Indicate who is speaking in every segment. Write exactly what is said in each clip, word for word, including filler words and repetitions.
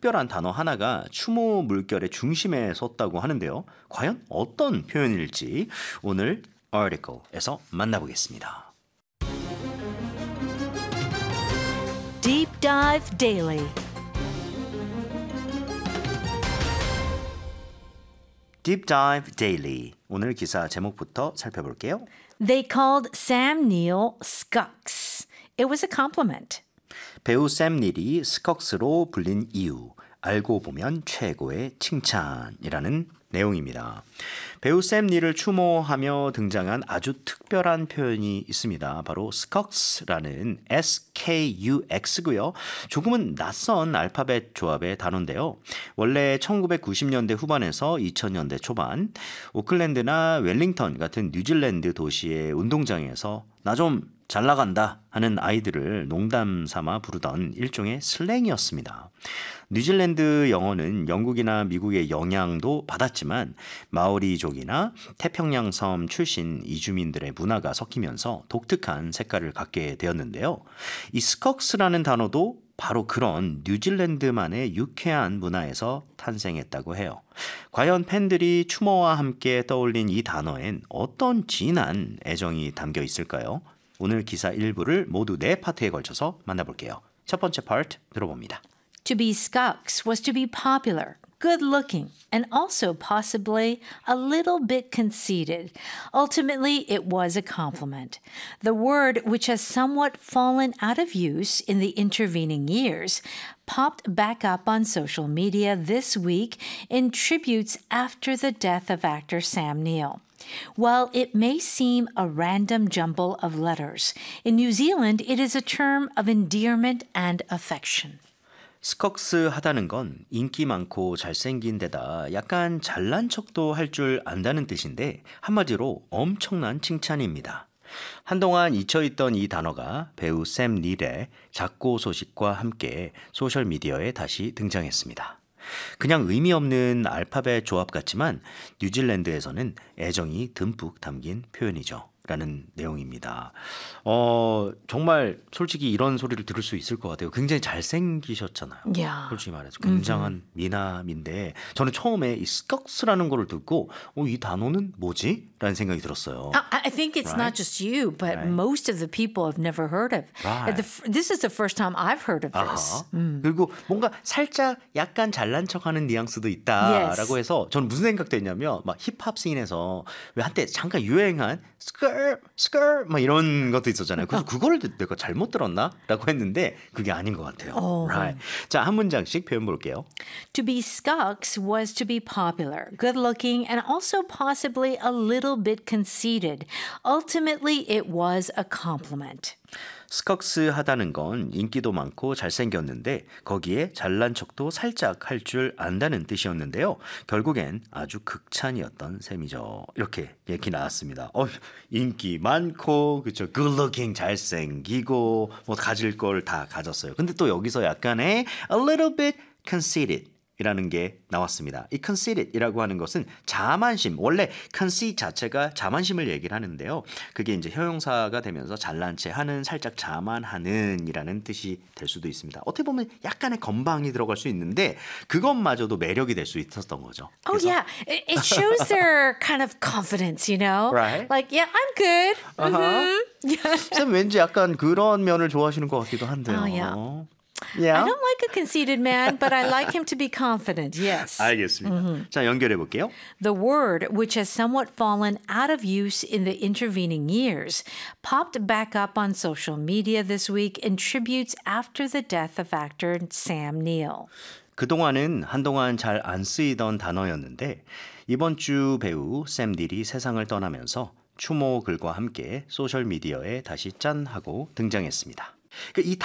Speaker 1: 특별한 단어 하나가 추모 물결의 중심에 섰다고 하는데요. 과연 어떤 표현일지 오늘 article에서 만나보겠습니다.
Speaker 2: Deep Dive Daily.
Speaker 1: Deep Dive Daily. 오늘 기사 제목부터 살펴볼게요.
Speaker 2: They called Sam Neill Scucks. It was a compliment.
Speaker 1: 배우 샘 닐이 스컥스로 불린 이유, 알고 보면 최고의 칭찬이라는 내용입니다. 배우 샘 닐을 추모하며 등장한 아주 특별한 표현이 있습니다. 바로 스컥스라는 에스 케이 유 엑스고요. 조금은 낯선 알파벳 조합의 단어인데요. 원래 천구백구십 년대 후반에서 이천 년대 초반 오클랜드나 웰링턴 같은 뉴질랜드 도시의 운동장에서 나 좀 잘 나간다 하는 아이들을 농담 삼아 부르던 일종의 슬랭이었습니다. 뉴질랜드 영어는 영국이나 미국의 영향도 받았지만 마오리족이나 태평양 섬 출신 이주민들의 문화가 섞이면서 독특한 색깔을 갖게 되었는데요. 이 스컥스라는 단어도 바로 그런 뉴질랜드만의 유쾌한 문화에서 탄생했다고 해요. 과연 팬들이 추모와 함께 떠올린 이 단어엔 어떤 진한 애정이 담겨 있을까요? 오늘 기사 일부를 모두 네 파트에 걸쳐서 만나볼게요. 첫 번째 파트 들어봅니다.
Speaker 2: To be Scucks was to be popular, good-looking, and also possibly a little bit conceited. Ultimately, it was a compliment. The word, which has somewhat fallen out of use in the intervening years, popped back up on social media this week in tributes after the death of actor Sam Neill. While it may seem a random jumble of letters, in New Zealand it is a term of endearment and affection.
Speaker 1: 스컥스 하다는 건 인기 많고 잘생긴 데다 약간 잘난 척도 할 줄 안다는 뜻인데 한마디로 엄청난 칭찬입니다. 한동안 잊혀있던 이 단어가 배우 샘 닐의 작고 소식과 함께 소셜미디어에 다시 등장했습니다. 그냥 의미 없는 알파벳 조합 같지만 뉴질랜드에서는 애정이 듬뿍 담긴 표현이죠. 라는 내용입니다. 어, 정말 솔직히 이런 소리를 들을 수 있을 것 같아요. 굉장히 잘생기셨잖아요.
Speaker 2: Yeah.
Speaker 1: 솔직히 말해서 굉장한 mm-hmm. 미남인데 저는 처음에 이 스컥스라는 거를 듣고 어, 이 단어는 뭐지? 라는 생각이 들었어요.
Speaker 2: I, I think it's
Speaker 1: right?
Speaker 2: not just you, but
Speaker 1: right.
Speaker 2: most of the people have never heard of.
Speaker 1: Right.
Speaker 2: The, this is the first time I've heard of this.
Speaker 1: 음. 그리고 뭔가 살짝 약간 잘난 척하는 뉘앙스도 있다라고
Speaker 2: yes.
Speaker 1: 해서 저는 무슨 생각도 했냐면 막 힙합 씬에서 왜 한때 잠깐 유행한 스컬 스컬 막 이런 것도 있었잖아요. 그래서 그거를 내가 잘못 들었나라고 했는데 그게 아닌 것 같아요.
Speaker 2: Oh.
Speaker 1: Right. 자, 한 문장씩 표현 볼게요.
Speaker 2: To be Scucks was to be popular, good-looking, and also possibly a little bit conceited. Ultimately, it was a compliment.
Speaker 1: 스컥스 하다는 건 인기도 많고 잘생겼는데 거기에 잘난 척도 살짝 할 줄 안다는 뜻이었는데요. 결국엔 아주 극찬이었던 셈이죠. 이렇게 얘기 나왔습니다. 어, 인기 많고 그렇죠. good looking 잘생기고 뭐 가질 걸 다 가졌어요. 근데 또 여기서 약간의 a little bit conceited 이라는 게 나왔습니다. 이 conceited이라고 하는 것은 자만심, 원래 conceit 자체가 자만심을 얘기를 하는데요. 그게 이제 형용사가 되면서 잘난 체 하는, 살짝 자만하는 이라는 뜻이 될 수도 있습니다. 어떻게 보면 약간의 건방이 들어갈 수 있는데 그것마저도 매력이 될 수 있었던 거죠.
Speaker 2: Oh yeah, it, it shows their kind of confidence, you know?
Speaker 1: Right.
Speaker 2: Like, yeah, I'm good.
Speaker 1: Uh-huh.
Speaker 2: Mm-hmm.
Speaker 1: 쌤 왠지 약간 그런 면을 좋아하시는 것 같기도 한데요.
Speaker 2: Oh, yeah.
Speaker 1: Yeah.
Speaker 2: I don't like a conceited man, but I like him to be confident. Yes.
Speaker 1: 알겠습니다.
Speaker 2: Mm-hmm.
Speaker 1: 자, 연결해 볼게요.
Speaker 2: The word, which has somewhat fallen out of use in the intervening years, popped back up on social media this week in tributes after the death of actor Sam Neill.
Speaker 1: 그동안은 한동안 잘 안 쓰이던 단어였는데 이번 주 배우 샘 닐이 세상을 떠나면서 추모 글과 함께 소셜미디어에 다시 짠 하고 등장했습니다. 이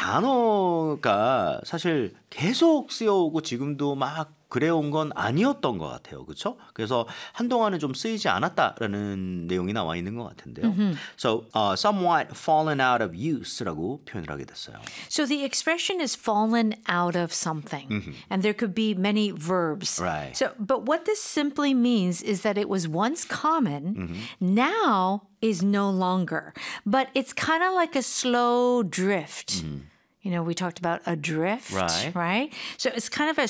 Speaker 1: 단어가 사실 계속 쓰여오고 지금도 막 그래온 건 아니었던 것 같아요. 그렇죠? 그래서 한동안은 좀 쓰이지 않았다라는 내용이 나와 있는 것 같은데요. Mm-hmm. So, uh, somewhat fallen out of use라고 표현을 하게 됐어요.
Speaker 2: So the expression is fallen out of something. Mm-hmm. And there could be many verbs.
Speaker 1: Right.
Speaker 2: So, but what this simply means is that it was once common, mm-hmm. now is no longer. But it's kind of like a slow drift. Mm-hmm. You know, we talked about a drift,
Speaker 1: right?
Speaker 2: right? So it's kind of a